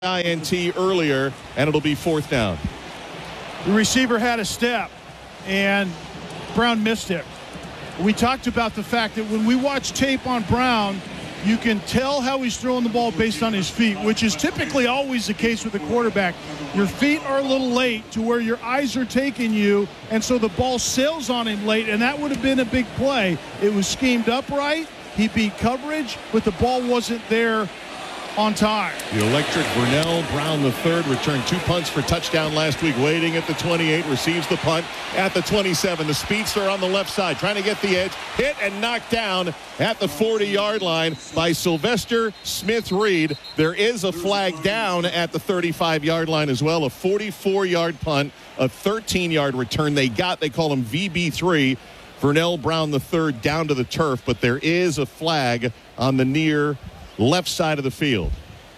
INT earlier, and it'll be fourth down. The receiver had a step, and Brown missed it. We talked about the fact that when we watch tape on Brown, you can tell how he's throwing the ball based on his feet, which is typically always the case with the quarterback. Your feet are a little late to where your eyes are taking you, and so the ball sails on him late, and that would have been a big play. It was schemed up right. He beat coverage, but the ball wasn't there on time. The electric Vernell Brown III returned 2 punts for touchdown last week, waiting at the 28, receives the punt at the 27. The speedster on the left side trying to get the edge, hit and knocked down at the 40-yard line by Sylvester Smith-Reed. There is a flag down at the 35-yard line as well, a 44-yard punt, a 13-yard return. They call him VB3. Vernell Brown III down to the turf, but there is a flag on the near left side of the field.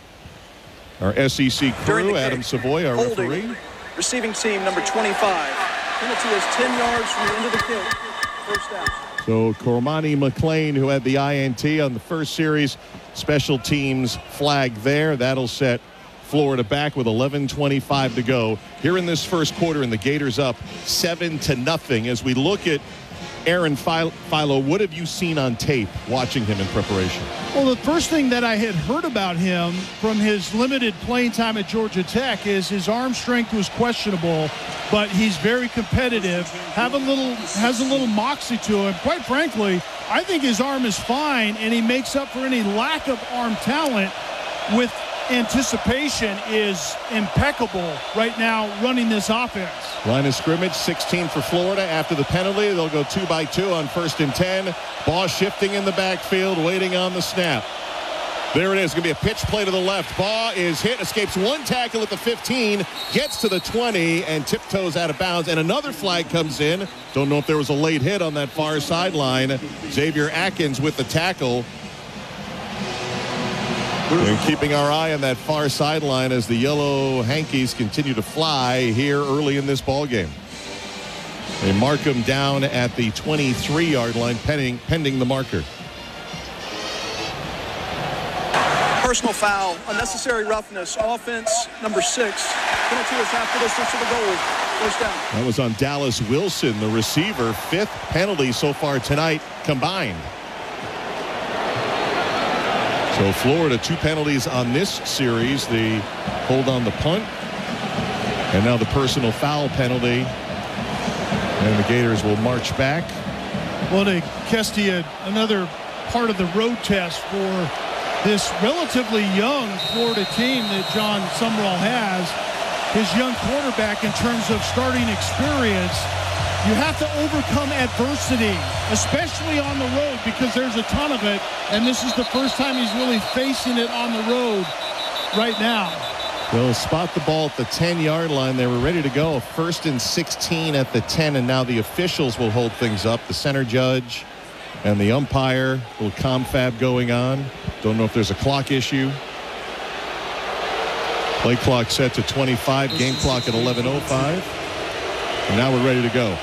Our SEC crew, Adam Savoy, our referee. Receiving team number 25. Penalty is 10 yards from the end of the kick. First down. So Cormani McLean, who had the INT on the first series, special teams flag there. That'll set Florida back with 11:25 to go here in this first quarter, and the Gators up 7-0. As we look at Aaron Philo, what have you seen on tape watching him in preparation? Well, the first thing that I had heard about him from his limited playing time at Georgia Tech is his arm strength was questionable, but he's very competitive, has a little moxie to him. Quite frankly, I think his arm is fine, and he makes up for any lack of arm talent with anticipation is impeccable right now running this offense. Line of scrimmage, 16 for Florida. After the penalty, they'll go 2-by-2 on 1st and 10. Ball shifting in the backfield, waiting on the snap. There it is. Going to be a pitch play to the left. Ball is hit, escapes one tackle at the 15, gets to the 20, and tiptoes out of bounds. And another flag comes in. Don't know if there was a late hit on that far sideline. Xavier Atkins with the tackle. And keeping our eye on that far sideline as the yellow hankies continue to fly here early in this ball game. They mark him down at the 23-yard line, pending the marker. Personal foul, unnecessary roughness, offense number 6. Penalty is half the distance to the goal. First down. That was on Dallas Wilson, the receiver. 5th penalty so far tonight combined. So Florida, 2 penalties on this series. The hold on the punt, and now the personal foul penalty. And the Gators will march back. Well, to Kesty, another part of the road test for this relatively young Florida team that John Sumrall has. His young quarterback in terms of starting experience. You have to overcome adversity, especially on the road, because there's a ton of it, and this is the first time he's really facing it on the road right now. They'll spot the ball at the 10-yard line. They were ready to go. 1st and 16 at the 10, and now the officials will hold things up. The center judge and the umpire. A little confab going on. Don't know if there's a clock issue. Play clock set to 25. Game clock at 11:05. And now we're ready to go.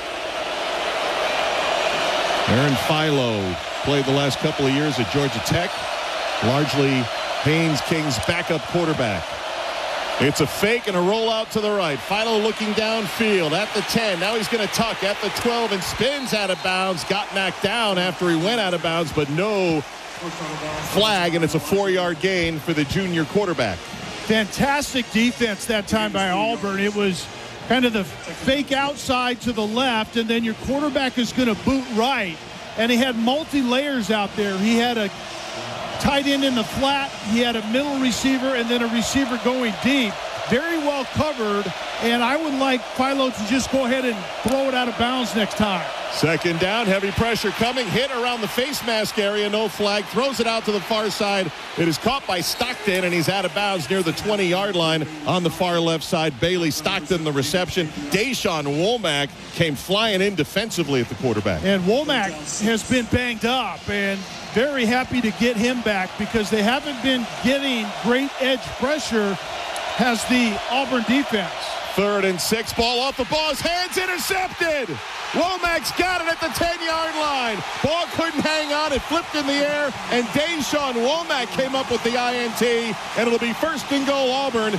Aaron Philo played the last couple of years at Georgia Tech. Largely Haynes King's backup quarterback. It's a fake and a rollout to the right. Philo looking downfield at the 10. Now he's going to tuck at the 12 and spins out of bounds. Got knocked down after he went out of bounds, but no flag, and it's a 4-yard gain for the junior quarterback. Fantastic defense that time by Auburn. It was kind of the fake outside to the left, and then your quarterback is going to boot right. And he had multi-layers out there. He had a tight end in the flat, he had a middle receiver, and then a receiver going deep. Very well covered, and I would like Philo to just go ahead and throw it out of bounds next time. 2nd down, heavy pressure coming, hit around the face mask area, no flag, throws it out to the far side. It is caught by Stockton, and he's out of bounds near the 20-yard line on the far left side. Bailey Stockton, the reception. Deshaun Womack came flying in defensively at the quarterback. And Womack has been banged up, and very happy to get him back because they haven't been getting great edge pressure as the Auburn defense. 3rd and 6, ball off the ball's hands, intercepted. Womack's got it at the 10-yard line. Ball couldn't hang on. It flipped in the air, and Deshaun Womack came up with the INT, and it'll be 1st and goal Auburn